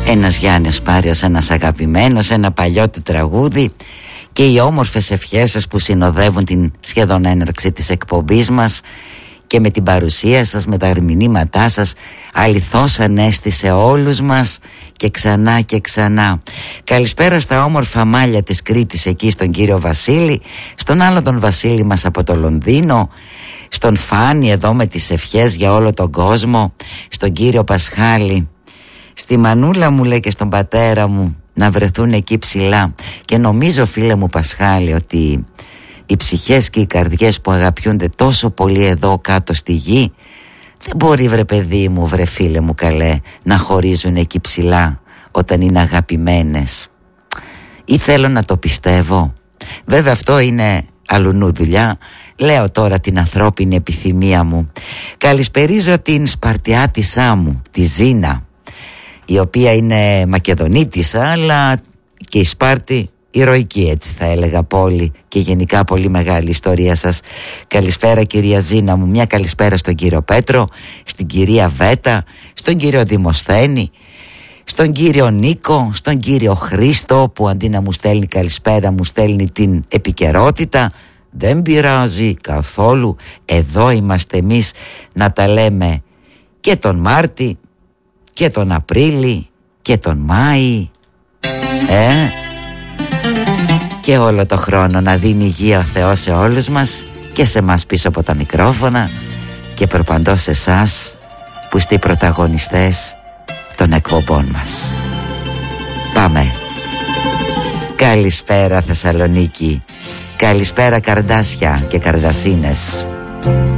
Ένας Γιάννης Πάριος, ένας αγαπημένος, ένα παλιό του τραγούδι και οι όμορφες ευχές σας που συνοδεύουν την σχεδόν έναρξη της εκπομπής μας και με την παρουσία σας, με τα μηνύματά σας, αληθώς ανέστη σε όλους μας και ξανά και ξανά. Καλησπέρα στα όμορφα μάλια της Κρήτης, εκεί στον κύριο Βασίλη, στον άλλο τον Βασίλη μας από το Λονδίνο, στον Φάνη εδώ με τις ευχές για όλο τον κόσμο, στον κύριο Πασχάλη, στη Μανούλα μου λέει και στον πατέρα μου να βρεθούν εκεί ψηλά. Και νομίζω, φίλε μου Πασχάλη, ότι οι ψυχές και οι καρδιές που αγαπιούνται τόσο πολύ εδώ κάτω στη γη, δεν μπορεί, βρε παιδί μου, βρε φίλε μου καλέ, να χωρίζουν εκεί ψηλά όταν είναι αγαπημένες. Ή θέλω να το πιστεύω. Βέβαια αυτό είναι αλουνού δουλειά. Λέω τώρα την ανθρώπινη επιθυμία μου. Καλησπερίζω την Σπαρτιάτισσά μου, τη Ζήνα, η οποία είναι Μακεδονίτισσα, αλλά και η Σπάρτη ηρωική, έτσι θα έλεγα, πόλη και γενικά πολύ μεγάλη ιστορία σας. Καλησπέρα κυρία Ζήνα μου, μια καλησπέρα στον κύριο Πέτρο, στην κυρία Βέτα, στον κύριο Δημοσθένη, στον κύριο Νίκο, στον κύριο Χρήστο που αντί να μου στέλνει καλησπέρα μου στέλνει την επικαιρότητα. Δεν πειράζει καθόλου, εδώ είμαστε εμείς να τα λέμε και τον Μάρτη και τον Απρίλη και τον Μάη και όλο το χρόνο. Να δίνει υγεία ο Θεός σε όλους μας και σε μας πίσω από τα μικρόφωνα και προπαντός σε εσάς που είστε οι πρωταγωνιστές των εκπομπών μας. Πάμε. Καλησπέρα Θεσσαλονίκη, καλησπέρα Καρδάσια και Καρδασίνες.